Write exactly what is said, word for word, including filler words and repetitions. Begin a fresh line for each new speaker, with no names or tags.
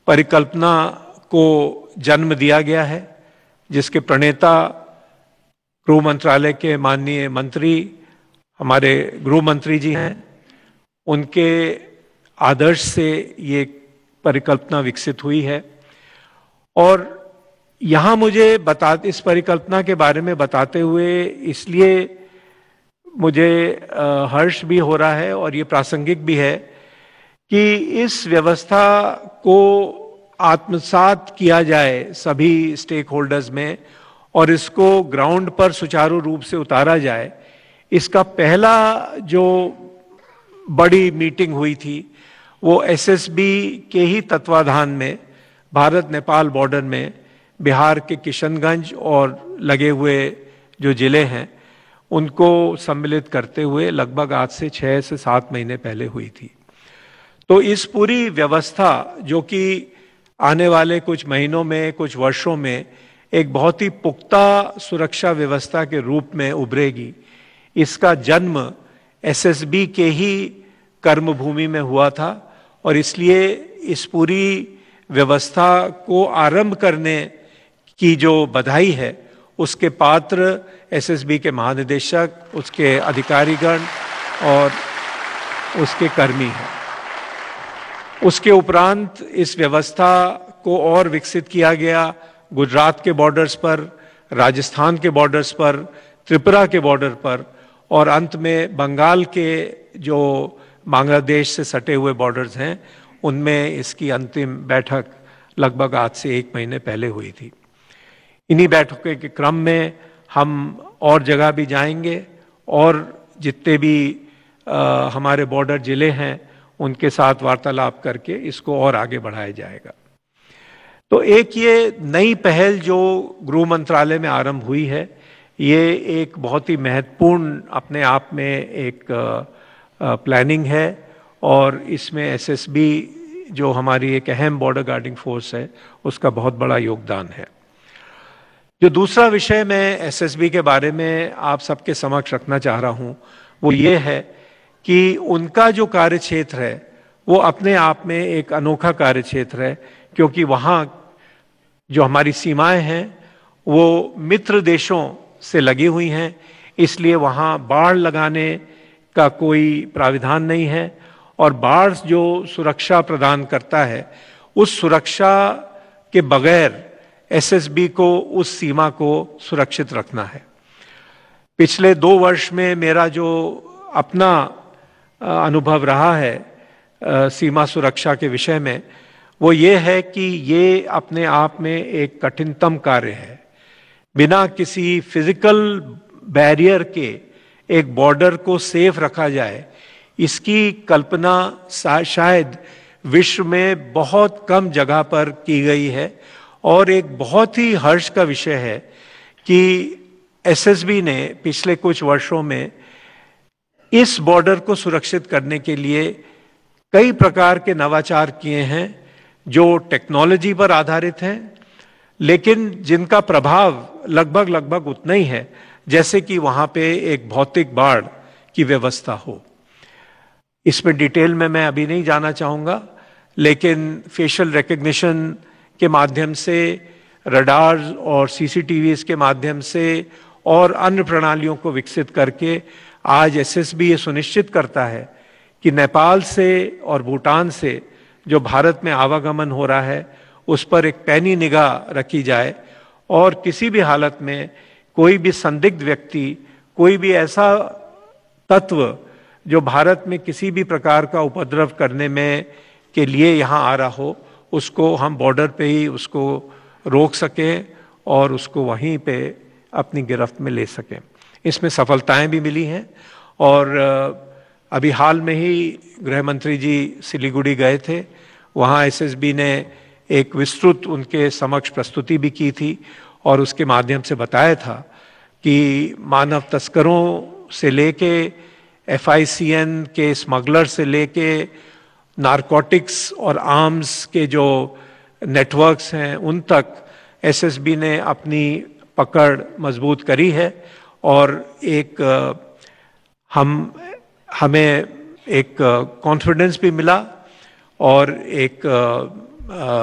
परिकल्पना को जन्म दिया गया है, जिसके प्रणेता गृह मंत्रालय के माननीय मंत्री हमारे गृह मंत्री जी हैं। उनके आदर्श से ये परिकल्पना विकसित हुई है और यहाँ मुझे बता इस परिकल्पना के बारे में बताते हुए इसलिए मुझे हर्ष भी हो रहा है और ये प्रासंगिक भी है कि इस व्यवस्था को आत्मसात किया जाए सभी स्टेक होल्डर्स में और इसको ग्राउंड पर सुचारू रूप से उतारा जाए। इसका पहला जो बड़ी मीटिंग हुई थी वो एसएसबी के ही तत्वाधान में भारत नेपाल बॉर्डर में बिहार के किशनगंज और लगे हुए जो जिले हैं उनको सम्मिलित करते हुए लगभग आज से छः से सात महीने पहले हुई थी। तो इस पूरी व्यवस्था जो कि आने वाले कुछ महीनों में, कुछ वर्षों में एक बहुत ही पुख्ता सुरक्षा व्यवस्था के रूप में उभरेगी, इसका जन्म एसएसबी के ही कर्मभूमि में हुआ था और इसलिए इस पूरी व्यवस्था को आरंभ करने की जो बधाई है उसके पात्र एसएसबी के महानिदेशक, उसके अधिकारीगण और उसके कर्मी हैं। उसके उपरांत इस व्यवस्था को और विकसित किया गया गुजरात के बॉर्डर्स पर, राजस्थान के बॉर्डर्स पर, त्रिपुरा के बॉर्डर पर और अंत में बंगाल के जो बांग्लादेश से सटे हुए बॉर्डर्स हैं उनमें इसकी अंतिम बैठक लगभग आज से एक महीने पहले हुई थी। इन्हीं बैठकों के क्रम में हम और जगह भी जाएंगे और जितने भी आ, हमारे बॉर्डर जिले हैं उनके साथ वार्तालाप करके इसको और आगे बढ़ाया जाएगा। तो एक ये नई पहल जो गृह मंत्रालय में आरंभ हुई है, ये एक बहुत ही महत्वपूर्ण अपने आप में एक प्लानिंग है और इसमें एसएसबी जो हमारी एक अहम बॉर्डर गार्डिंग फोर्स है उसका बहुत बड़ा योगदान है। जो दूसरा विषय मैं एसएसबी के बारे में आप सबके समक्ष रखना चाह रहा हूँ वो ये है कि उनका जो कार्य क्षेत्र है वो अपने आप में एक अनोखा कार्य क्षेत्र है, क्योंकि वहाँ जो हमारी सीमाएं हैं वो मित्र देशों से लगी हुई हैं, इसलिए वहाँ बाड़ लगाने का कोई प्राविधान नहीं है और बाड़ जो सुरक्षा प्रदान करता है उस सुरक्षा के बगैर एसएसबी को उस सीमा को सुरक्षित रखना है। पिछले दो वर्ष में मेरा जो अपना अनुभव रहा है सीमा सुरक्षा के विषय में वो ये है कि ये अपने आप में एक कठिनतम कार्य है। बिना किसी फिजिकल बैरियर के एक बॉर्डर को सेफ रखा जाए, इसकी कल्पना शायद विश्व में बहुत कम जगह पर की गई है और एक बहुत ही हर्ष का विषय है कि एसएसबी ने पिछले कुछ वर्षों में इस बॉर्डर को सुरक्षित करने के लिए कई प्रकार के नवाचार किए हैं जो टेक्नोलॉजी पर आधारित हैं, लेकिन जिनका प्रभाव लगभग लगभग उतना ही है जैसे कि वहाँ पे एक भौतिक बाड़ की व्यवस्था हो। इसमें डिटेल में मैं अभी नहीं जाना चाहूँगा, लेकिन फेशियल रिकग्निशन के माध्यम से, रडार्स और सीसीटीवीज के माध्यम से और अन्य प्रणालियों को विकसित करके आज एसएसबी ये सुनिश्चित करता है कि नेपाल से और भूटान से जो भारत में आवागमन हो रहा है उस पर एक पैनी निगाह रखी जाए और किसी भी हालत में कोई भी संदिग्ध व्यक्ति, कोई भी ऐसा तत्व जो भारत में किसी भी प्रकार का उपद्रव करने में के लिए यहाँ आ रहा हो, उसको हम बॉर्डर पे ही उसको रोक सकें और उसको वहीं पे अपनी गिरफ्त में ले सकें। इसमें सफलताएं भी मिली हैं और अभी हाल में ही गृह मंत्री जी सिलीगुड़ी गए थे, वहाँ एसएसबी ने एक विस्तृत उनके समक्ष प्रस्तुति भी की थी और उसके माध्यम से बताया था कि मानव तस्करों से लेके एफआईसीएन के स्मगलर से लेके नारकोटिक्स और आर्म्स के जो नेटवर्क्स हैं उन तक एसएसबी ने अपनी पकड़ मजबूत करी है और एक हम हमें एक कॉन्फिडेंस भी मिला और एक